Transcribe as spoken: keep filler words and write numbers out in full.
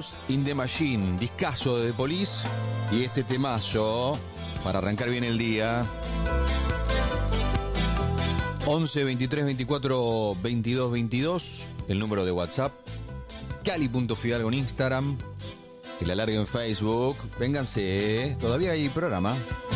Ghost in the Machine, discazo de The Police. Y este temazo para arrancar bien el día. once, veintitrés, veinticuatro, veintidós, veintidós, el número de WhatsApp. Cali punto Fidalgo en Instagram. Que la largue en Facebook. Vénganse, todavía hay programa.